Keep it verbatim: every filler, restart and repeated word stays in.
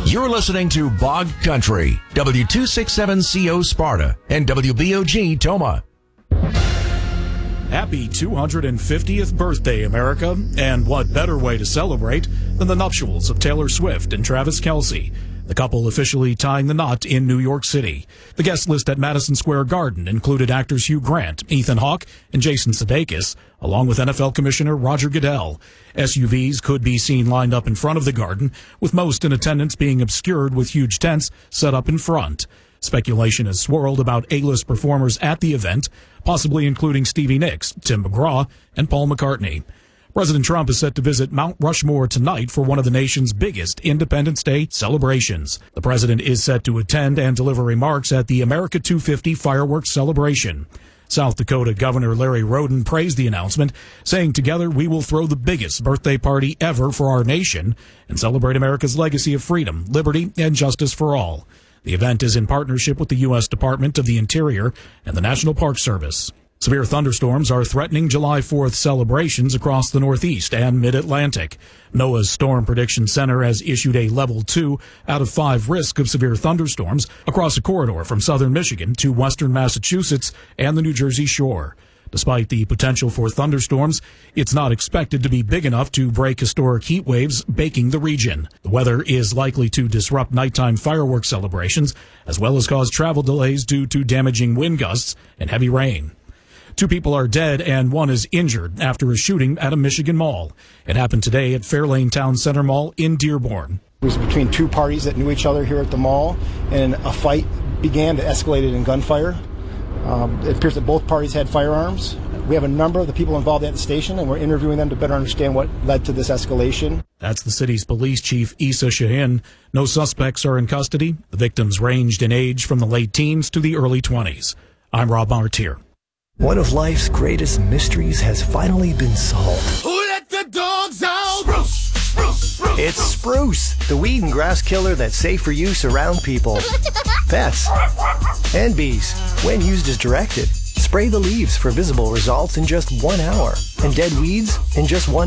You're listening to Bog Country, W two sixty-seven C O Sparta and W B O G Toma. Happy two hundred fiftieth birthday, America, and what better way to celebrate than the nuptials of Taylor Swift and Travis Kelce, the couple officially tying the knot in New York City. The guest list at Madison Square Garden included actors Hugh Grant, Ethan Hawke, and Jason Sudeikis, along with N F L Commissioner Roger Goodell. S U Vs could be seen lined up in front of the garden, with most in attendance being obscured with huge tents set up in front. Speculation has swirled about A-list performers at the event, possibly including Stevie Nicks, Tim McGraw, and Paul McCartney. President Trump is set to visit Mount Rushmore tonight for one of the nation's biggest Independence Day celebrations. The president is set to attend and deliver remarks at the America two fifty fireworks celebration. South Dakota Governor Larry Roden praised the announcement, saying, "Together we will throw the biggest birthday party ever for our nation and celebrate America's legacy of freedom, liberty, and justice for all." The event is in partnership with the U S Department of the Interior and the National Park Service. Severe thunderstorms are threatening July fourth celebrations across the Northeast and Mid-Atlantic. NOAA's Storm Prediction Center has issued a level two out of five risk of severe thunderstorms across a corridor from southern Michigan to western Massachusetts and the New Jersey shore. Despite the potential for thunderstorms, it's not expected to be big enough to break historic heat waves baking the region. The weather is likely to disrupt nighttime fireworks celebrations, as well as cause travel delays due to damaging wind gusts and heavy rain. Two people are dead and one is injured after a shooting at a Michigan mall. It happened today at Fairlane Town Center Mall in Dearborn. It was between two parties that knew each other here at the mall, and a fight began that escalated in gunfire. Um, it appears that both parties had firearms. We have a number of the people involved at the station, and we're interviewing them to better understand what led to this escalation. That's the city's police chief, Issa Shahin. No suspects are in custody. The victims ranged in age from the late teens to the early twenties. I'm Rob Martier. One of life's greatest mysteries has finally been solved. Who let the dogs out? Spruce, spruce, spruce. It's Spruce, the weed and grass killer that's safe for use around people, pets, and bees. When used as directed, spray the leaves for visible results in just one hour, and dead weeds in just one